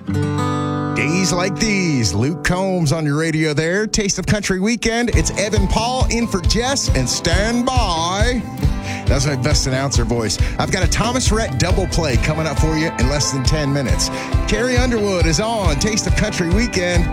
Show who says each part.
Speaker 1: Days like these, Luke Combs on your radio there. Taste of Country Weekend. It's Evan Paul in for Jess, and stand by. That's my best announcer voice. I've got a Thomas Rhett double play coming up for you in less than 10 minutes. Carrie Underwood is on Taste of Country Weekend.